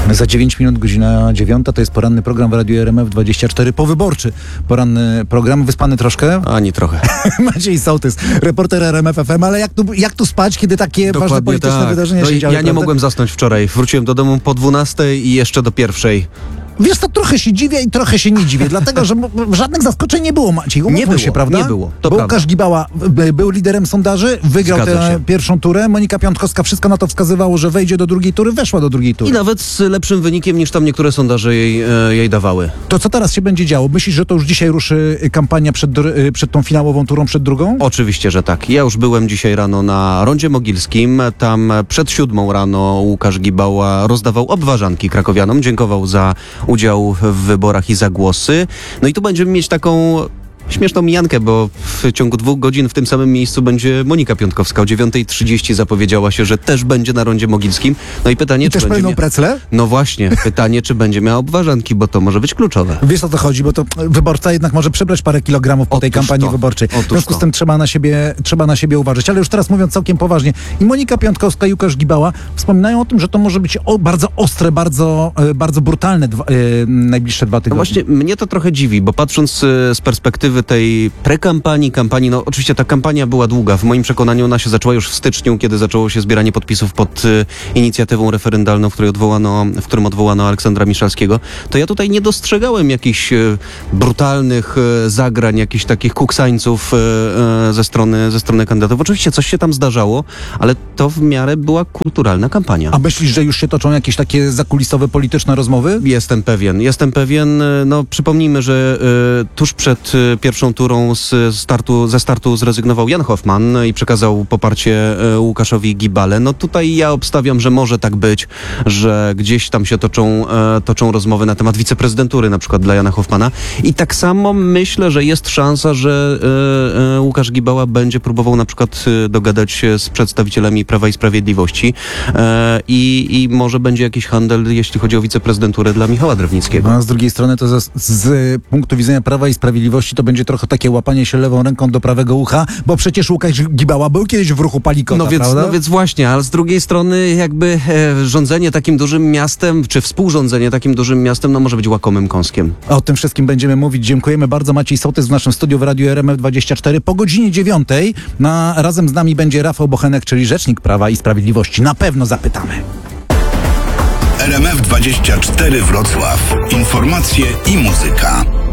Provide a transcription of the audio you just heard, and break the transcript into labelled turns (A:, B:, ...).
A: Za 9 minut, godzina 9, to jest poranny program w Radiu RMF24, powyborczy poranny program. Wyspany troszkę?
B: Ani trochę.
A: Maciej Sołtys, reporter RMF FM, ale jak tu spać, kiedy takie ważne polityczne wydarzenia się działy?
B: Ja nie mogłem zasnąć wczoraj. Wróciłem do domu po 12 i jeszcze do 1.
A: Wiesz, to trochę się dziwię i trochę się nie dziwię, dlatego, że żadnych zaskoczeń nie było, Maciej.
B: Nie było
A: się, prawda?
B: Nie było, to
A: Bo
B: prawda.
A: Łukasz Gibała był liderem sondaży, wygrał tę pierwszą turę. Monika Piątkowska, wszystko na to wskazywało, że wejdzie do drugiej tury, weszła do drugiej tury.
B: I nawet z lepszym wynikiem niż tam niektóre sondaże jej dawały.
A: To co teraz się będzie działo? Myślisz, że to już dzisiaj ruszy kampania przed tą finałową turą, przed drugą?
B: Oczywiście, że tak. Ja już byłem dzisiaj rano na Rondzie Mogilskim. Tam przed 7 rano Łukasz Gibała rozdawał obwarzanki krakowianom. Dziękował za udział w wyborach i za głosy. No i tu będziemy mieć taką śmieszną mijankę, bo w ciągu 2 godzin w tym samym miejscu będzie Monika Piątkowska. O 9:30 zapowiedziała się, że też będzie na Rondzie Mogilskim. No i pytanie,
A: I
B: czy
A: też
B: będzie
A: precle?
B: No właśnie, pytanie, czy będzie miała obwarzanki, bo to może być kluczowe.
A: Wiesz, o co chodzi, bo to wyborca jednak może przybrać parę kilogramów po tej kampanii wyborczej. W związku z tym trzeba na siebie uważać. Ale już teraz mówiąc całkiem poważnie, i Monika Piątkowska, i Łukasz Gibała wspominają o tym, że to może być bardzo ostre, bardzo brutalne najbliższe 2 tygodnie.
B: No właśnie, mnie to trochę dziwi, bo patrząc z perspektywy tej prekampanii, kampanii, no oczywiście ta kampania była długa. W moim przekonaniu ona się zaczęła już w styczniu, kiedy zaczęło się zbieranie podpisów pod inicjatywą referendalną, w którym odwołano Aleksandra Miszalskiego. To ja tutaj nie dostrzegałem jakichś brutalnych zagrań, jakichś takich kuksańców ze strony kandydatów. Oczywiście coś się tam zdarzało, ale to w miarę była kulturalna kampania.
A: A myślisz, że już się toczą jakieś takie zakulisowe, polityczne rozmowy?
B: Jestem pewien. No, przypomnijmy, że tuż przed pierwszą turą ze startu zrezygnował Jan Hoffman i przekazał poparcie Łukaszowi Gibale. No tutaj ja obstawiam, że może tak być, że gdzieś tam się toczą rozmowy na temat wiceprezydentury, na przykład dla Jana Hoffmana. I tak samo myślę, że jest szansa, że Łukasz Gibała będzie próbował na przykład dogadać się z przedstawicielami Prawa i Sprawiedliwości i może będzie jakiś handel, jeśli chodzi o wiceprezydenturę dla Michała Drewnickiego.
A: A z drugiej strony to z punktu widzenia Prawa i Sprawiedliwości to będzie trochę takie łapanie się lewą ręką do prawego ucha, bo przecież Łukasz Gibała był kiedyś w ruchu Palikota, prawda?
B: No więc właśnie, ale z drugiej strony jakby rządzenie takim dużym miastem, czy współrządzenie takim dużym miastem, no może być łakomym kąskiem.
A: O tym wszystkim będziemy mówić. Dziękujemy bardzo. Maciej Sołtys w naszym studiu w Radiu RMF24. Po godzinie 9 razem z nami będzie Rafał Bochenek, czyli rzecznik Prawa i Sprawiedliwości. Na pewno zapytamy.
C: RMF24 Wrocław. Informacje i muzyka.